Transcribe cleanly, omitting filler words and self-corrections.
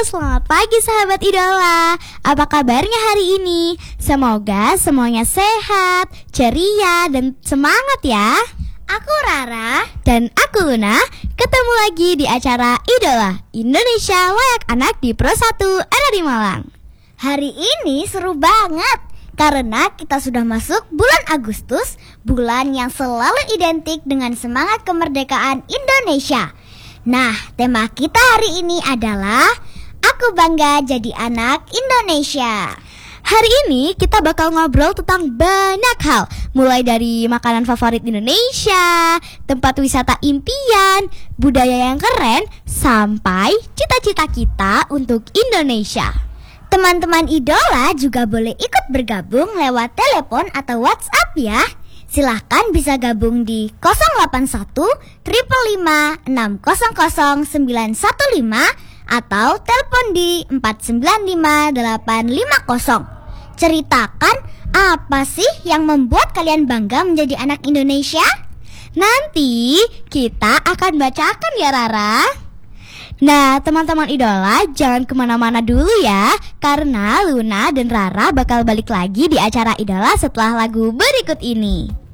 selamat pagi sahabat idola. Apa kabarnya hari ini? Semoga semuanya sehat, ceria, dan semangat ya. Aku Rara dan aku Luna. Ketemu lagi di acara Idola Indonesia Layak Anak di Pro 1 RRI Malang. Hari ini seru banget karena kita sudah masuk bulan Agustus, bulan yang selalu identik dengan semangat kemerdekaan Indonesia. Nah, tema kita hari ini adalah Aku Bangga Jadi Anak Indonesia. Hari ini kita bakal ngobrol tentang banyak hal, mulai dari makanan favorit Indonesia, tempat wisata impian, budaya yang keren, sampai cita-cita kita untuk Indonesia. Teman-teman idola juga boleh ikut bergabung lewat telepon atau WhatsApp ya. Silahkan bisa gabung di 081 555 600 915 atau telepon di 495 850. Ceritakan apa sih yang membuat kalian bangga menjadi anak Indonesia? Nanti kita akan bacakan ya Rara. Nah teman-teman idola, jangan kemana-mana dulu ya, karena Luna dan Rara bakal balik lagi di acara Idola setelah lagu berikut ini.